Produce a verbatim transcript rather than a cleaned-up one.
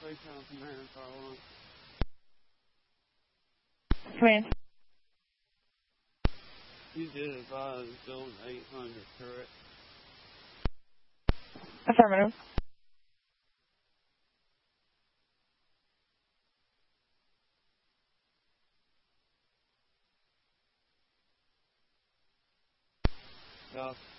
Three Town Command, car one. Command. You did advise building eight hundred, correct? Affirmative. Yeah.